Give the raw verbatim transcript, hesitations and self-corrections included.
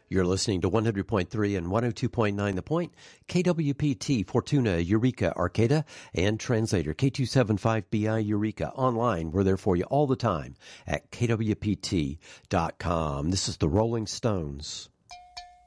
You're listening to one hundred point three and one oh two point nine The Point, K W P T, Fortuna, Eureka, Arcata, and Translator, K two seventy-five B I Eureka. Online, we're there for you all the time at K W P T dot com. This is the Rolling Stones.